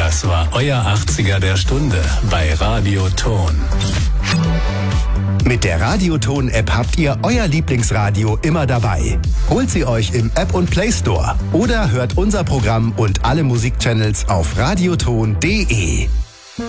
Das war euer 80er der Stunde bei Radio Ton. Mit der Radioton-App habt ihr euer Lieblingsradio immer dabei. Holt sie euch im App- und Play Store oder hört unser Programm und alle Musikchannels auf radioton.de.